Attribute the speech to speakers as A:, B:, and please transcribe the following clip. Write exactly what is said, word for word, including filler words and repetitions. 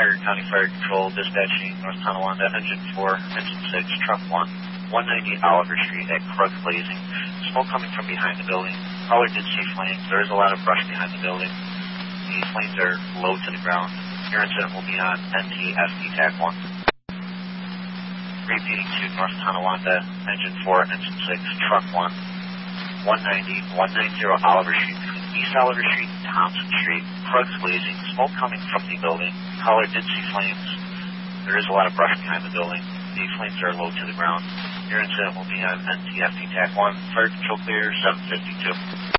A: Fire County Fire Control, dispatching North Tonawanda, engine four, engine six, truck one, one ninety Oliver Street at Krug Blazing. Smoke coming from behind the building. Caller did see flames. There is a lot of brush behind the building. The flames are low to the ground. Your incident will be on N T F D T A C one. Repeating to North Tonawanda, engine four, engine six, truck one, one ninety, one ninety Oliver Street, East Oliver Street, Thompson Street, Krug's Blazing, smoke coming from the building. Caller did see flames. There is a lot of brush behind the building. The flames are low to the ground. Your incident will be on N T F D T A C one. Fire control clear, seven fifty-two.